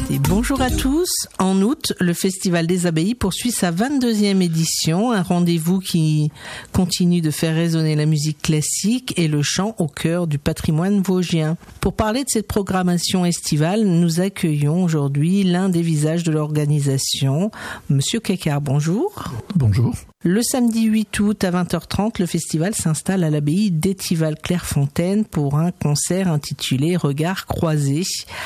Et bonjour à tous. En août, le Festival des Abbayes poursuit sa 22e édition, un rendez-vous qui continue de faire résonner la musique classique et le chant au cœur du patrimoine vosgien. Pour parler de cette programmation estivale, nous accueillons aujourd'hui l'un des visages de l'organisation, Monsieur Kekar. Bonjour. Bonjour. Le samedi 8 août à 20h30, le festival s'installe à l'abbaye d'Étival-Clairefontaine pour un concert intitulé Regards croisés.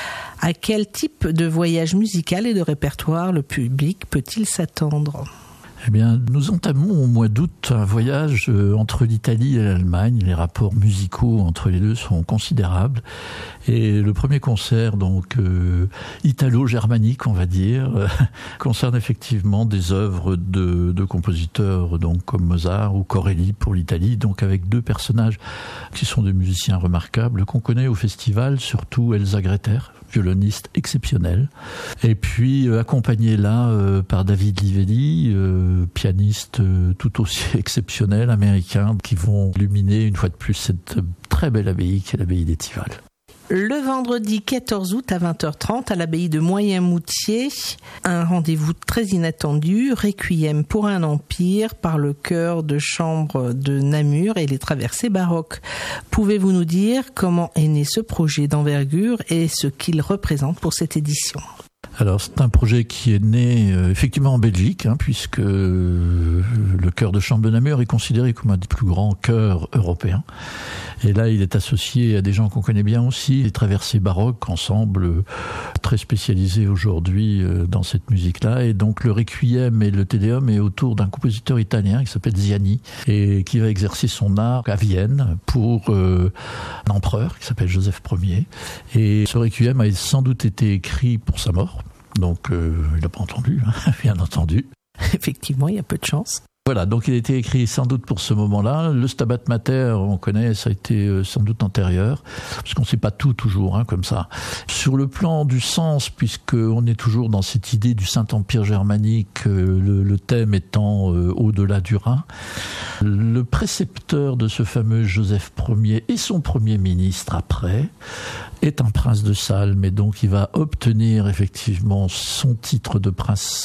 À quel type de voyage musical et de répertoire le public peut-il s'attendre ? Eh bien, nous entamons au mois d'août un voyage entre l'Italie et l'Allemagne. Les rapports musicaux entre les deux sont considérables. Et le premier concert, donc italo-germanique, on va dire, concerne effectivement des œuvres de compositeurs donc comme Mozart ou Corelli pour l'Italie, donc avec deux personnages qui sont des musiciens remarquables qu'on connaît au festival, surtout Elsa Greta, violoniste exceptionnel, et puis accompagné là par David Livelli, pianiste tout aussi exceptionnel, américain, qui vont illuminer une fois de plus cette très belle abbaye qui est l'abbaye d'Étival. Le vendredi 14 août à 20h30 à l'abbaye de Moyen-Moutier, un rendez-vous très inattendu, Requiem pour un empire par le chœur de chambre de Namur et les traversées baroques. Pouvez-vous nous dire comment est né ce projet d'envergure et ce qu'il représente pour cette édition ? Alors c'est un projet qui est né effectivement en Belgique, puisque le chœur de chambre de Namur est considéré comme un des plus grands chœurs européens. Et là, il est associé à des gens qu'on connaît bien aussi, les traversées baroques, ensemble très spécialisé aujourd'hui dans cette musique-là. Et donc le Requiem et le Te Deum est autour d'un compositeur italien qui s'appelle Ziani et qui va exercer son art à Vienne pour un empereur qui s'appelle Joseph Ier. Et ce Requiem a sans doute été écrit pour sa mort. Donc il n'a pas entendu, bien entendu. Effectivement, il y a peu de chance. Voilà, donc il a été écrit sans doute pour ce moment-là. Le Stabat Mater, on connaît, ça a été sans doute antérieur, parce qu'on ne sait pas tout toujours, comme ça. Sur le plan du sens, puisqu'on est toujours dans cette idée du Saint-Empire germanique, le thème étant au-delà du Rhin, le précepteur de ce fameux Joseph Ier et son premier ministre après est un prince de Salm, et donc il va obtenir effectivement son titre de prince,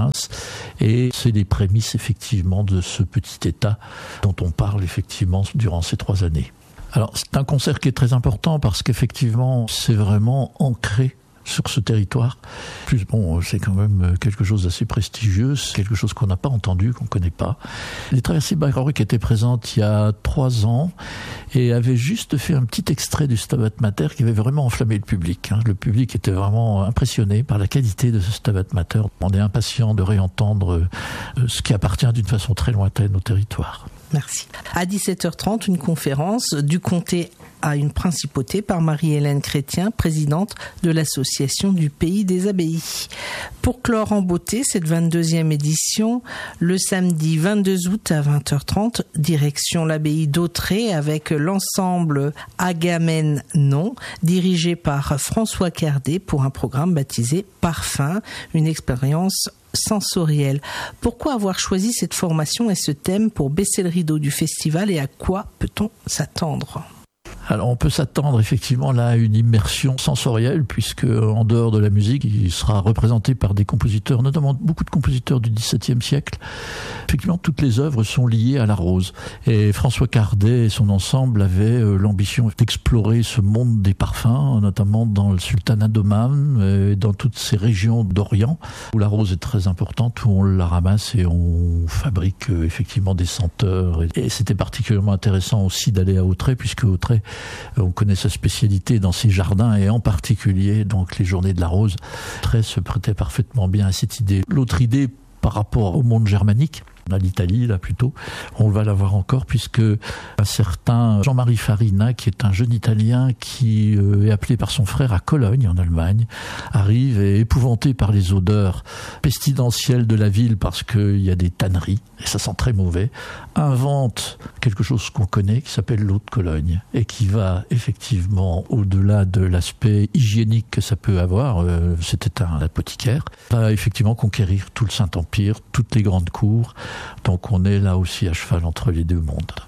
et c'est les prémices effectivement de ce petit État dont on parle effectivement durant ces 3 années. Alors c'est un concert qui est très important parce qu'effectivement c'est vraiment ancré sur ce territoire. Plus c'est quand même quelque chose d'assez prestigieux, quelque chose qu'on n'a pas entendu, qu'on ne connaît pas. Les traversées baroques étaient présentes il y a 3 ans et avaient juste fait un petit extrait du Stabat Mater qui avait vraiment enflammé le public. Le public était vraiment impressionné par la qualité de ce Stabat Mater. On est impatient de réentendre ce qui appartient d'une façon très lointaine au territoire. Merci. À 17h30, une conférence du comté à une principauté par Marie-Hélène Chrétien, présidente de l'association du Pays des Abbayes. Pour clore en beauté cette 22e édition, le samedi 22 août à 20h30, direction l'abbaye d'Autrey avec l'ensemble Agamemnon, dirigé par François Cardet pour un programme baptisé Parfum, une expérience sensorielle. Pourquoi avoir choisi cette formation et ce thème pour baisser le rideau du festival et à quoi peut-on s'attendre ? Alors on peut s'attendre effectivement là à une immersion sensorielle puisque en dehors de la musique, il sera représenté par des compositeurs, notamment beaucoup de compositeurs du XVIIe siècle. Effectivement, toutes les œuvres sont liées à la rose. Et François Cardet et son ensemble avaient l'ambition d'explorer ce monde des parfums, notamment dans le sultanat d'Oman et dans toutes ces régions d'Orient où la rose est très importante, où on la ramasse et on fabrique effectivement des senteurs. Et c'était particulièrement intéressant aussi d'aller à Autrey puisque Autrey, on connaît sa spécialité dans ses jardins et en particulier donc les journées de la rose. Autrey se prêtait parfaitement bien à cette idée. L'autre idée par rapport au monde germanique, à l'Italie là plutôt, on va la voir encore puisque un certain Jean-Marie Farina, qui est un jeune Italien qui est appelé par son frère à Cologne en Allemagne, arrive et épouvanté par les odeurs pestilentielles de la ville parce qu'il y a des tanneries et ça sent très mauvais, invente quelque chose qu'on connaît qui s'appelle l'eau de Cologne et qui va effectivement au-delà de l'aspect hygiénique que ça peut avoir, c'était un apothicaire, va effectivement conquérir tout le Saint-Empire, toutes les grandes cours. Donc on est là aussi à cheval entre les deux mondes.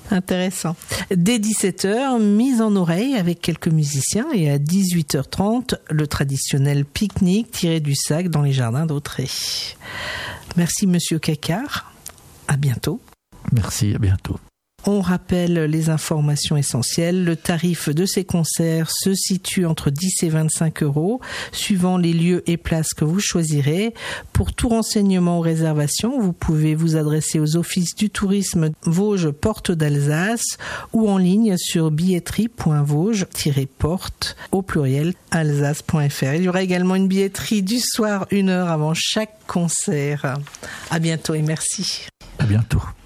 Intéressant. Dès 17h, mise en oreille avec quelques musiciens et à 18h30, le traditionnel pique-nique tiré du sac dans les jardins d'Autrey. Merci Monsieur Cacquart. À bientôt. Merci, à bientôt. On rappelle les informations essentielles. Le tarif de ces concerts se situe entre 10 et 25 €, suivant les lieux et places que vous choisirez. Pour tout renseignement ou réservation, vous pouvez vous adresser aux offices du tourisme Vosges Porte d'Alsace ou en ligne sur billetterie.vosges-porte au pluriel alsace.fr. Il y aura également une billetterie du soir 1 heure avant chaque concert. À bientôt et merci. À bientôt.